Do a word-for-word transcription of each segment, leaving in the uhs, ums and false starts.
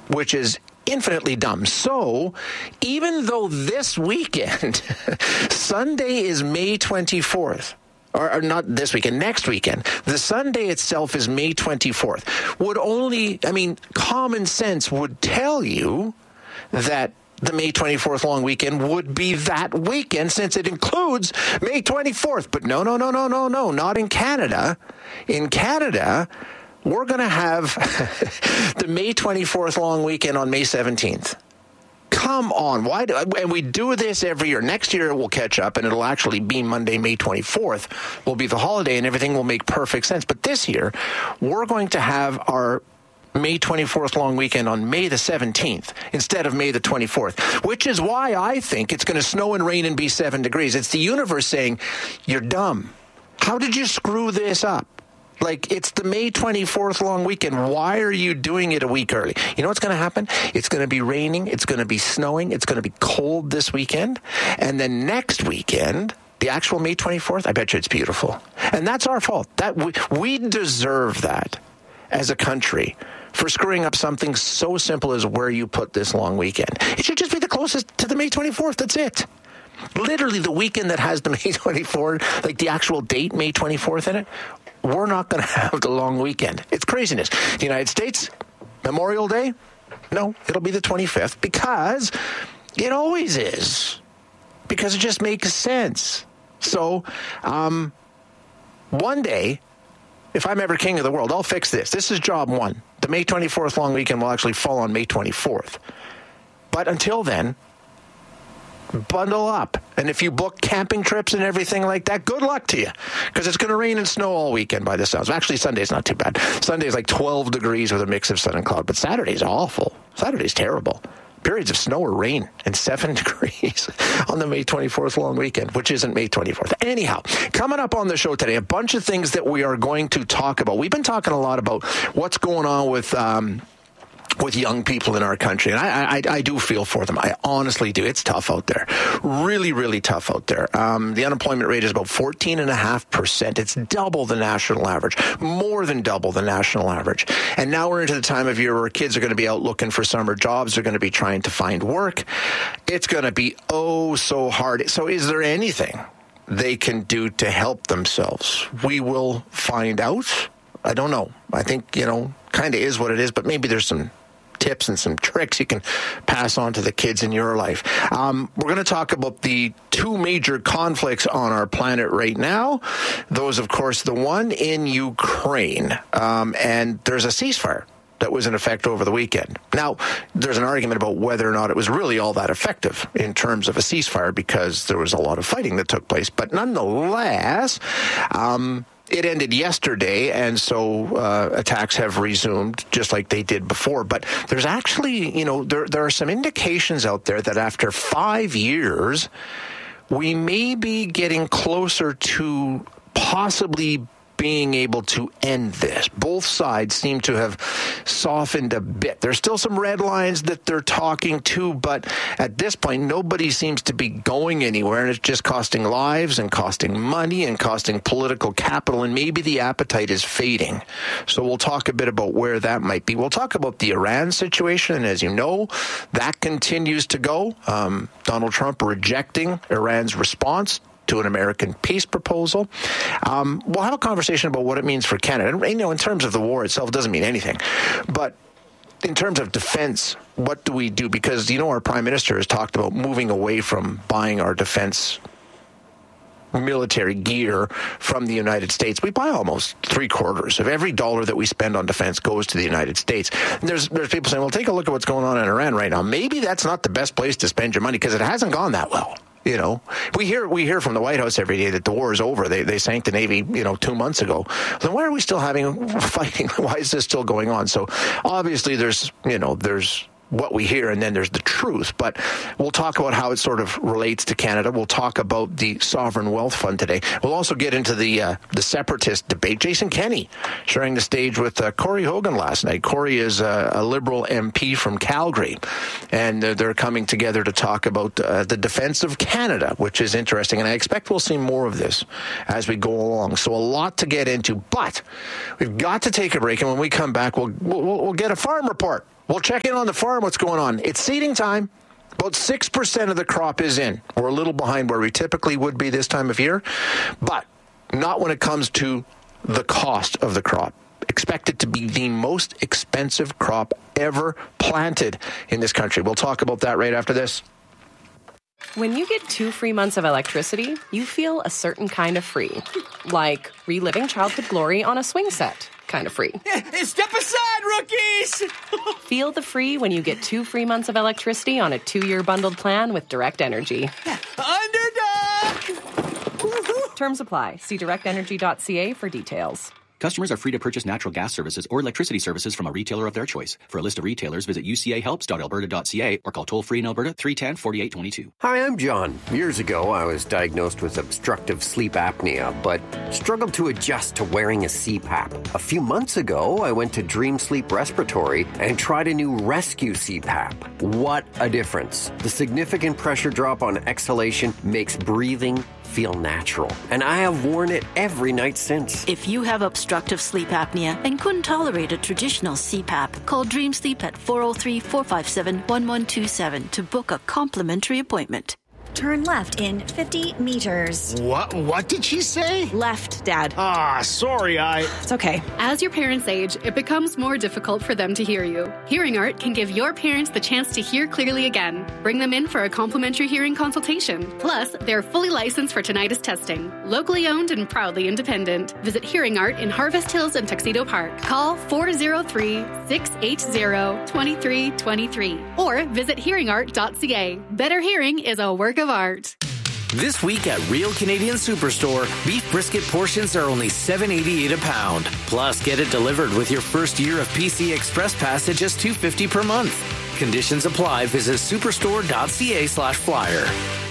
which is infinitely dumb. So even though this weekend, Sunday is May twenty-fourth, or, or not this weekend, next weekend, the Sunday itself is May twenty-fourth, would only, I mean, common sense would tell you that the May twenty-fourth long weekend would be that weekend since it includes May twenty-fourth. But no, no, no, no, no, no, not in Canada. In Canada, we're going to have the May twenty-fourth long weekend on May seventeenth. Come on. Why do, and we do this every year. Next year it will catch up and it'll actually be Monday, May twenty-fourth will be the holiday and everything will make perfect sense. But this year, we're going to have our May twenty-fourth long weekend on May the seventeenth instead of May the twenty-fourth, which is why I think it's going to snow and rain and be seven degrees. It's the universe saying, you're dumb. How did you screw this up? Like, it's the May twenty-fourth long weekend. Why are you doing it a week early? You know what's going to happen? It's going to be raining. It's going to be snowing. It's going to be cold this weekend. And then next weekend, the actual May twenty-fourth, I bet you it's beautiful. And that's our fault. That we, we deserve that as a country for screwing up something so simple as where you put this long weekend. It should just be the closest to the May twenty-fourth. That's it. Literally the weekend that has the May twenty-fourth, like the actual date, May twenty-fourth in it, we're not going to have the long weekend. It's craziness. The United States, Memorial Day, no, it'll be the twenty-fifth because it always is. Because it just makes sense. So, um, one day, if I'm ever king of the world, I'll fix this. This is job one. The May twenty-fourth long weekend will actually fall on May twenty-fourth. But until then, bundle up. And if you book camping trips and everything like that, good luck to you. Because it's going to rain and snow all weekend by the sounds. Actually, Sunday's not too bad. Sunday's like twelve degrees with a mix of sun and cloud. But Saturday's awful. Saturday's terrible. Periods of snow or rain and seven degrees on the May twenty-fourth long weekend, which isn't May twenty-fourth. Anyhow, coming up on the show today, a bunch of things that we are going to talk about. We've been talking a lot about what's going on with um, with young people in our country. And I, I, I do feel for them. I honestly do. It's tough out there. Really, really tough out there. Um, the unemployment rate is about fourteen point five percent. It's double the national average, more than double the national average. And now we're into the time of year where kids are going to be out looking for summer jobs. They're going to be trying to find work. It's going to be oh so hard. So is there anything they can do to help themselves? We will find out. I don't know. I think, you know, kind of is what it is, but maybe there's some tips and some tricks you can pass on to the kids in your life. Um, we're going to talk about the two major conflicts on our planet right now. Those, of course, the one in Ukraine. Um, and there's a ceasefire that was in effect over the weekend. Now, there's an argument about whether or not it was really all that effective in terms of a ceasefire because there was a lot of fighting that took place. But nonetheless, um, it ended yesterday, and so uh, attacks have resumed just like they did before. But there's actually, you know, there there are some indications out there that after five years, we may be getting closer to possibly being able to end this. Both sides seem to have softened a bit. There's still some red lines that they're talking to, but at this point, nobody seems to be going anywhere, and it's just costing lives and costing money and costing political capital, and maybe the appetite is fading. So we'll talk a bit about where that might be. We'll talk about the Iran situation, and as you know, that continues to go. Um, Donald Trump rejecting Iran's response to an American peace proposal. Um, we'll have a conversation about what it means for Canada. And, you know, in terms of the war itself, it doesn't mean anything. But in terms of defense, what do we do? Because, you know, our prime minister has talked about moving away from buying our defense military gear from the United States. We buy almost three quarters of every dollar that we spend on defense goes to the United States. And there's there's people saying, well, take a look at what's going on in Iran right now. Maybe that's not the best place to spend your money because it hasn't gone that well. You know, we hear we hear from the White House every day that the war is over. They they sank the Navy, you know, two months ago. Then why are we still having fighting? Why is this still going on? So obviously there's, you know, there's what we hear, and then there's the truth. But we'll talk about how it sort of relates to Canada. We'll talk about the Sovereign Wealth Fund today. We'll also get into the uh, the separatist debate. Jason Kenney sharing the stage with uh, Corey Hogan last night. Corey is uh, a Liberal M P from Calgary, and uh, they're coming together to talk about uh, the defense of Canada, which is interesting. And I expect we'll see more of this as we go along. So a lot to get into, but we've got to take a break. And when we come back, we'll we'll, we'll get a farm report. We'll check in on the farm, what's going on. It's seeding time. About six percent of the crop is in. We're a little behind where we typically would be this time of year, but not when it comes to the cost of the crop. Expect it to be the most expensive crop ever planted in this country. We'll talk about that right after this. When you get two free months of electricity, you feel a certain kind of free. Like reliving childhood glory on a swing set. Kind of free. Step aside, rookies! Feel the free when you get two free months of electricity on a two-year bundled plan with Direct Energy. Underdog! Terms apply. See direct energy dot c a for details. Customers are free to purchase natural gas services or electricity services from a retailer of their choice. For a list of retailers, visit u c a helps dot alberta dot c a or call toll-free in Alberta three one zero, four eight two two. Hi, I'm John. Years ago, I was diagnosed with obstructive sleep apnea, but struggled to adjust to wearing a C PAP. A few months ago, I went to Dream Sleep Respiratory and tried a new Rescue C PAP. What a difference. The significant pressure drop on exhalation makes breathing feel natural, and I have worn it every night since. If you have obstructive sleep apnea and couldn't tolerate a traditional C PAP, call Dream Sleep at four oh three, four five seven, one one two seven to book a complimentary appointment. Turn left in fifty meters. What? What did she say? Left, Dad. Ah, sorry, I... It's okay. As your parents age, it becomes more difficult for them to hear you. Hearing Art can give your parents the chance to hear clearly again. Bring them in for a complimentary hearing consultation. Plus, they're fully licensed for tinnitus testing. Locally owned and proudly independent. Visit Hearing Art in Harvest Hills and Tuxedo Park. Call four oh three, six eight zero, two three two three or visit hearing art dot c a. Better hearing is a work of art. This week at Real Canadian Superstore, beef brisket portions are only seven eighty-eight a pound. Plus, get it delivered with your first year of P C Express Pass at just two fifty per month. Conditions apply. Visit superstore dot c a slash flyer.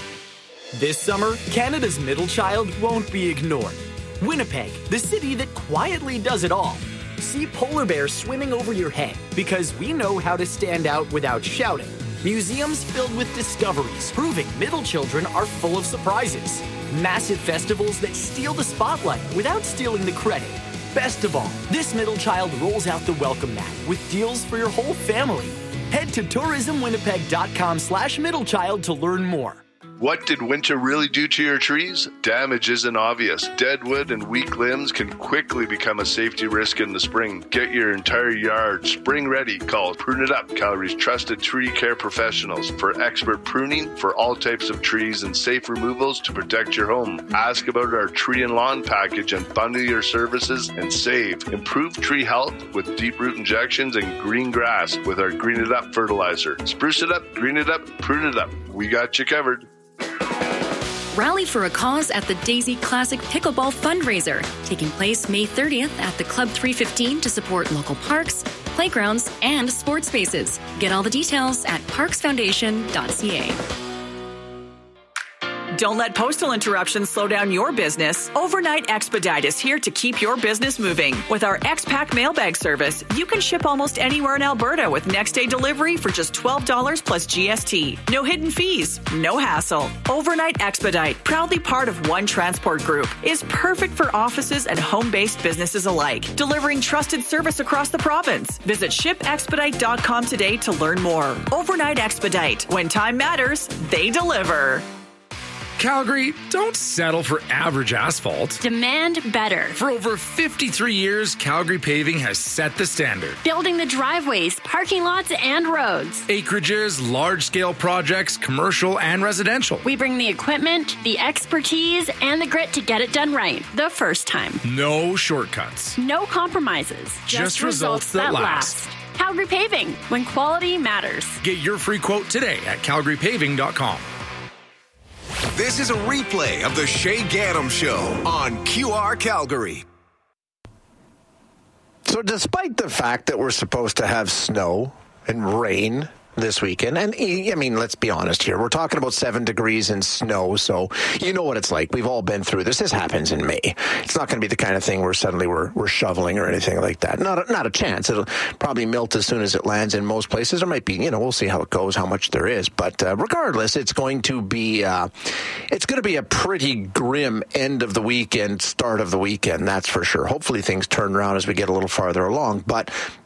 This summer, Canada's middle child won't be ignored. Winnipeg, the city that quietly does it all. See polar bears swimming over your head because we know how to stand out without shouting. Museums filled with discoveries, proving middle children are full of surprises. Massive festivals that steal the spotlight without stealing the credit. Best of all, this middle child rolls out the welcome mat with deals for your whole family. Head to tourism winnipeg dot com slash middle child to learn more. What did winter really do to your trees? Damage isn't obvious. Dead wood and weak limbs can quickly become a safety risk in the spring. Get your entire yard spring ready. Call Prune It Up, Calgary's trusted tree care professionals, for expert pruning for all types of trees and safe removals to protect your home. Ask about our tree and lawn package and bundle your services and save. Improve tree health with deep root injections and green grass with our Green It Up fertilizer. Spruce it up, green it up, prune it up. We got you covered. Rally for a cause at the Daisy Classic Pickleball Fundraiser, taking place May thirtieth at the Club three fifteen to support local parks, playgrounds, and sports spaces. Get all the details at parks foundation dot c a. Don't let postal interruptions slow down your business. Overnight Expedite is here to keep your business moving. With our X-Pack mailbag service, you can ship almost anywhere in Alberta with next-day delivery for just twelve dollars plus G S T. No hidden fees, no hassle. Overnight Expedite, proudly part of One Transport Group, is perfect for offices and home-based businesses alike, delivering trusted service across the province. Visit ship expedite dot com today to learn more. Overnight Expedite. When time matters, they deliver. Calgary, don't settle for average asphalt. Demand better. For over fifty-three years, Calgary Paving has set the standard. Building the driveways, parking lots, and roads. Acreages, large-scale projects, commercial and residential. We bring the equipment, the expertise, and the grit to get it done right the first time. No shortcuts. No compromises. Just, Just results, results that, that last. last. Calgary Paving, when quality matters. Get your free quote today at calgary paving dot com. This is a replay of the Shay Gaddam Show on Q R Calgary. So despite the fact that we're supposed to have snow and rain this weekend, and I mean, let's be honest here, we're talking about seven degrees and snow, so you know what it's like. We've all been through this. This happens in May. It's not going to be the kind of thing where suddenly we're we're shoveling or anything like that. Not a, not a chance. It'll probably melt as soon as it lands in most places. There might be, you know, we'll see how it goes, how much there is. But uh, regardless, it's going to be uh, it's going to be a pretty grim end of the weekend, start of the weekend. That's for sure. Hopefully things turn around as we get a little farther along, but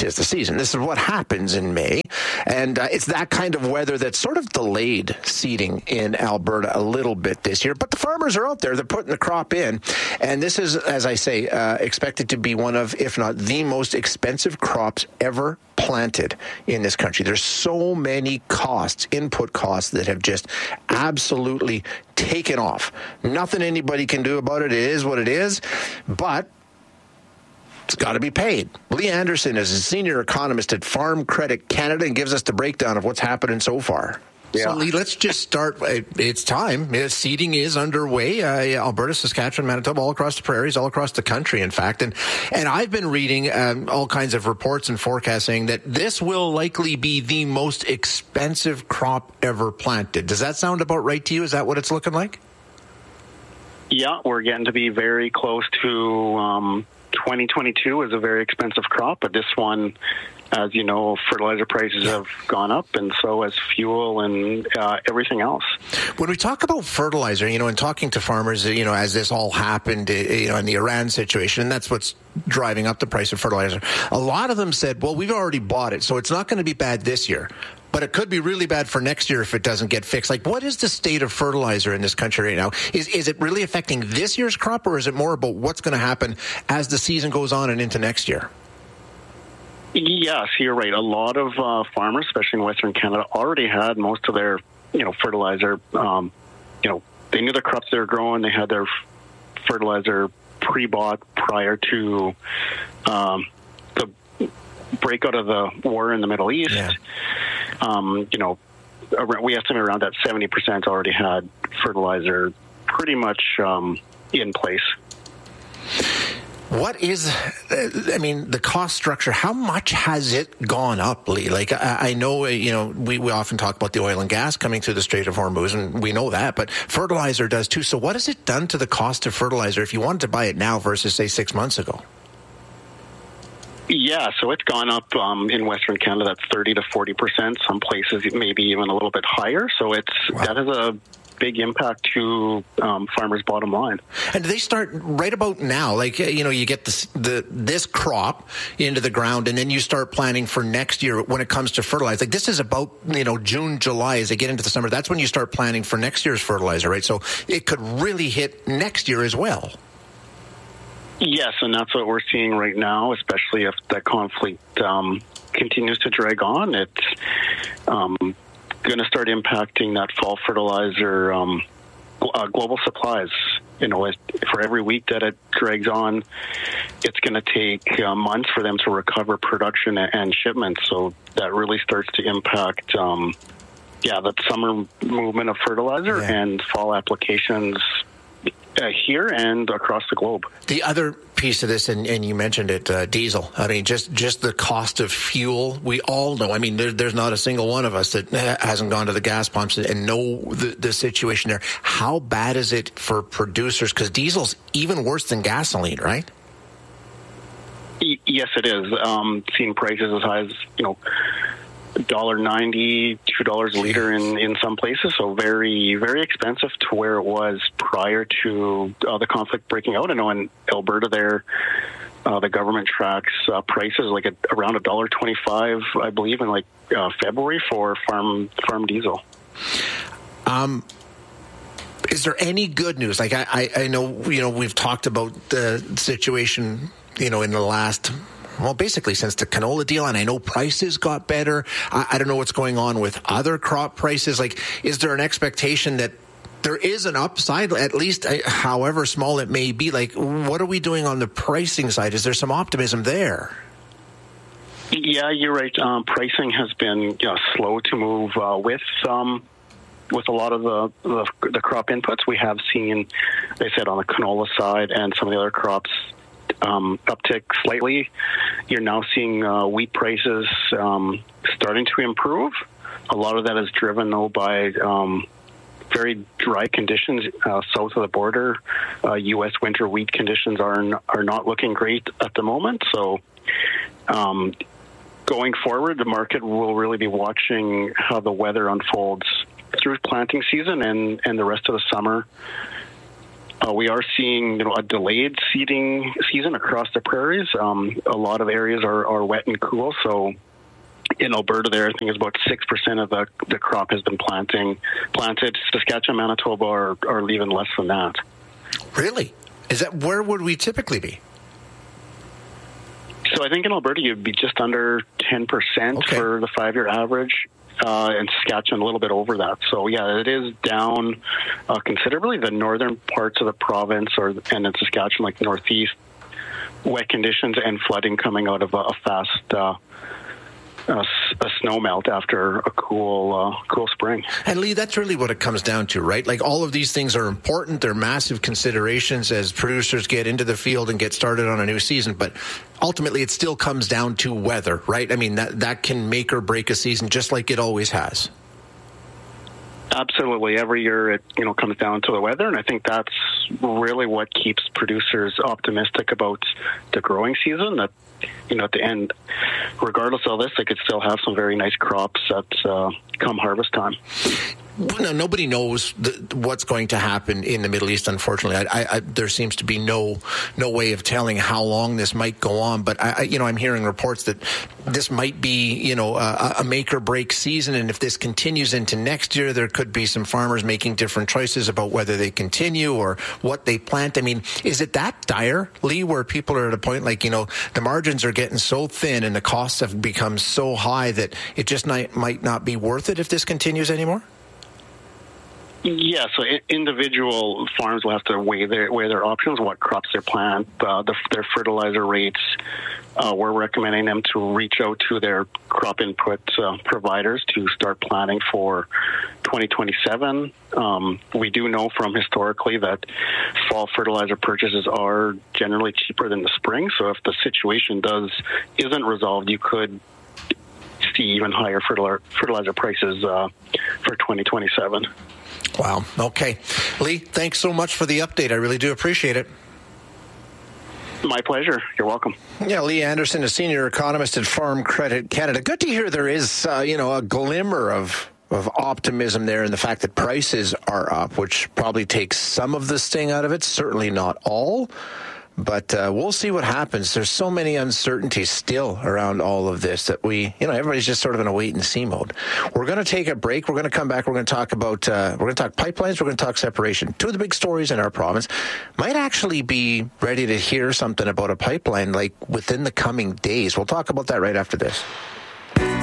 'tis the season. This is what happens in May. And uh, it's that kind of weather that sort of delayed seeding in Alberta a little bit this year. But the farmers are out there. They're putting the crop in. And this is, as I say, uh, expected to be one of, if not the most expensive crops ever planted in this country. There's so many costs, input costs, that have just absolutely taken off. Nothing anybody can do about it. It is what it is. But it's got to be paid. Lee Anderson is a senior economist at Farm Credit Canada and gives us the breakdown of what's happening so far. Yeah. So, Lee, let's just start. It's time. Seeding is underway. Uh, Alberta, Saskatchewan, Manitoba, all across the prairies, all across the country, in fact. And and I've been reading um, all kinds of reports and forecasts saying that this will likely be the most expensive crop ever planted. Does that sound about right to you? Is that what it's looking like? Yeah, we're getting to be very close to um, twenty twenty-two is a very expensive crop, but this one, as you know, fertilizer prices have gone up, and so has fuel and uh, everything else. When we talk about fertilizer, you know, and talking to farmers, you know, as this all happened, you know, in the Iran situation, and that's what's driving up the price of fertilizer, a lot of them said, well, we've already bought it, so it's not going to be bad this year. But it could be really bad for next year if it doesn't get fixed. Like, what is the state of fertilizer in this country right now? Is is it really affecting this year's crop, or is it more about what's going to happen as the season goes on and into next year? Yes, you're right. A lot of uh, farmers, especially in Western Canada, already had most of their, you know, fertilizer. Um, you know, they knew the crops they were growing. They had their fertilizer pre-bought prior to um, the breakout of the war in the Middle East. Yeah. Um, you know, we estimate around that seventy percent already had fertilizer pretty much um, in place. What is, I mean, the cost structure, how much has it gone up, Lee? Like, I, I know, you know, we, we often talk about the oil and gas coming through the Strait of Hormuz, and we know that, but fertilizer does too. So what has it done to the cost of fertilizer if you wanted to buy it now versus, say, six months ago? Yeah, so it's gone up um, in Western Canada. That's thirty to forty percent. Some places maybe even a little bit higher. So it's wow. that has a big impact to um, farmers' bottom line. And do they start right about now? Like, you know, you get this, the this crop into the ground, and then you start planning for next year when it comes to fertilizer. Like, this is about, you know, June, July, as they get into the summer. That's when you start planning for next year's fertilizer, right? So it could really hit next year as well. Yes, and that's what we're seeing right now, especially if the conflict um, continues to drag on. It's um, going to start impacting that fall fertilizer um, uh, global supplies. You know, for every week that it drags on, it's going to take uh, months for them to recover production and shipments. So that really starts to impact, um, yeah, that summer movement of fertilizer yeah. and fall applications Uh, here and across the globe. The other piece of this, and, and you mentioned it, uh, diesel. I mean, just, just the cost of fuel. We all know. I mean, there, there's not a single one of us that hasn't gone to the gas pumps and know the, the situation there. How bad is it for producers? Because diesel's even worse than gasoline, right? Y- yes, it is. Um, seeing prices as high as, you know, one dollar ninety, two dollars a liter in, in some places, so very, very expensive to where it was prior to uh, the conflict breaking out. I know in Alberta there, uh, the government tracks uh, prices like a, around one dollar twenty-five, I believe, in like uh, February for farm farm diesel. Um. Is there any good news? Like, I, I, I know, you know, we've talked about the situation, you know, in the last... Well, basically since the canola deal, and I know prices got better. I, I don't know what's going on with other crop prices. Like, is there an expectation that there is an upside, at least uh, however small it may be? Like, what are we doing on the pricing side? Is there some optimism there? Yeah, you're right. Um, pricing has been you know, slow to move uh, with um, with a lot of the, the the crop inputs. We have seen, they said, on the canola side and some of the other crops, Um, uptick slightly. You're now seeing uh, wheat prices um, starting to improve. A lot of that is driven, though, by um, very dry conditions uh, south of the border. Uh, U S winter wheat conditions are n- are not looking great at the moment. So um, going forward, the market will really be watching how the weather unfolds through planting season and, and the rest of the summer. Uh, we are seeing, you know, a delayed seeding season across the prairies. Um, a lot of areas are, are wet and cool, so in Alberta there, I think it's about six percent of the, the crop has been planting, planted. Saskatchewan, Manitoba are, are even less than that. Really? Is that, where would we typically be? So I think in Alberta you'd be just under ten percent okay. for the five-year average. Uh, and Saskatchewan a little bit over that. So, yeah, it is down uh, considerably. The northern parts of the province, or and in Saskatchewan, like the northeast, wet conditions and flooding coming out of a, a fast uh, a, a snow melt after a cool uh, cool spring. And Lee, that's really what it comes down to, right? Like, all of these things are important. They're massive considerations as producers get into the field and get started on a new season. But ultimately, it still comes down to weather, right? I mean, that, that can make or break a season just like it always has. Absolutely. Every year it, you know, comes down to the weather, and I think that's really what keeps producers optimistic about the growing season, that, you know, at the end, regardless of this, they could still have some very nice crops at uh, come harvest time. No, nobody knows the, what's going to happen in the Middle East, unfortunately. I, I, there seems to be no no way of telling how long this might go on. But, I, you know, I'm hearing reports that this might be, you know, a, a make or break season. And if this continues into next year, there could be some farmers making different choices about whether they continue or what they plant. I mean, is it that dire, Lee, where people are at a point like, you know, the margins are getting so thin and the costs have become so high that it just might, might not be worth it if this continues anymore? Yeah, so individual farms will have to weigh their weigh their options, what crops they plant, uh, the, their fertilizer rates. Uh, we're recommending them to reach out to their crop input uh, providers to start planning for twenty twenty-seven. Um, we do know from historically that fall fertilizer purchases are generally cheaper than the spring. So if the situation does isn't resolved, you could see even higher fertilizer fertilizer prices uh, for twenty twenty-seven. Wow. Okay. Lee, thanks so much for the update. I really do appreciate it. My pleasure. You're welcome. Yeah, Lee Anderson, a senior economist at Farm Credit Canada. Good to hear there is, uh, you know, a glimmer of of optimism there in the fact that prices are up, which probably takes some of the sting out of it. Certainly not all. But uh, we'll see what happens. There's so many uncertainties still around all of this that we, you know, everybody's just sort of in a wait and see mode. We're going to take a break. We're going to come back. We're going to talk about, uh, we're going to talk pipelines. We're going to talk separation. Two of the big stories in our province. Might actually be ready to hear something about a pipeline like within the coming days. We'll talk about that right after this.